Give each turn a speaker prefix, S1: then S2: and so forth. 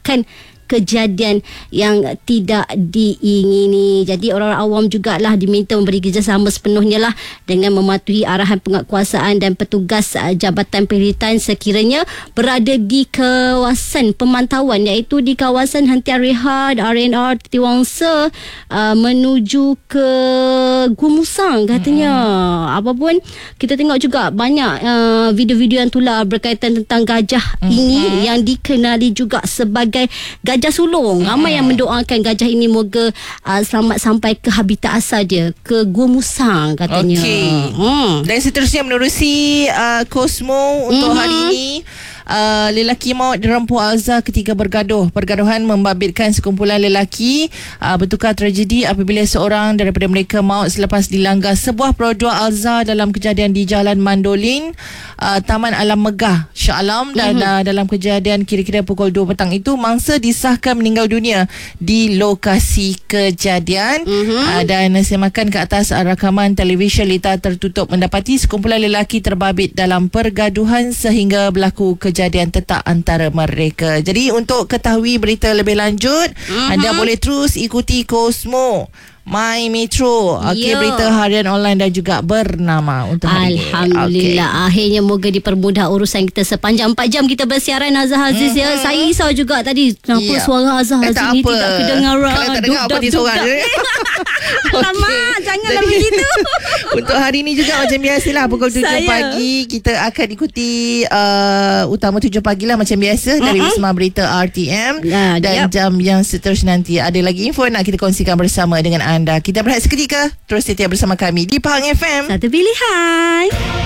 S1: menimbulkan kejadian yang tidak diingini. Jadi orang-orang awam jugalah diminta memberi kerjasama sepenuhnya lah dengan mematuhi arahan penguatkuasaan dan petugas Jabatan Penghilitan sekiranya berada di kawasan pemantauan, iaitu di kawasan hentian rehat RNR Titiwangsa menuju ke Gua Musang katanya. Apapun kita tengok juga banyak video-video yang tular berkaitan tentang gajah ini yang dikenali juga sebagai gajah sulung. Ramai yang mendoakan gajah ini moga selamat sampai ke habitat asal dia, ke Gua Musang katanya.
S2: Dan seterusnya menerusi Cosmo untuk hari ini. Lelaki maut di Rempuh Alza ketika bergaduh. Pergaduhan membabitkan sekumpulan lelaki bertukar tragedi apabila seorang daripada mereka maut selepas dilanggar sebuah produk Alza dalam kejadian di Jalan Mandolin, Taman Alam Megah, Shah Alam. Dan dalam kejadian kira-kira pukul 2 petang itu, mangsa disahkan meninggal dunia di lokasi kejadian. Dan semakan ke atas rakaman televisyen Lita tertutup mendapati sekumpulan lelaki terbabit dalam pergaduhan sehingga berlaku kejadian tetap antara mereka. Jadi untuk ketahui berita lebih lanjut, anda boleh terus ikuti Cosmo My Metro. Berita harian online dan juga bernama untuk hari ini.
S1: Alhamdulillah. Akhirnya moga dipermudah urusan kita sepanjang 4 jam kita bersiaran. Azhar Aziz ya. Saya risau juga tadi kenapa suara Azhar Aziz ni tidak kedengaran.
S2: Kalau tak dengar apa disorang je.
S1: Alamak, janganlah begitu.
S2: Untuk hari ini juga macam biasalah pukul 7 pagi kita akan ikuti utama 7 pagi lah macam biasa dari Wisma Berita RTM. Dan jam yang seterusnya nanti ada lagi info nak kita kongsikan bersama dengan anda. Kita berehat seketika, terus setia bersama kami di Pahang FM.
S1: Satu pilihan.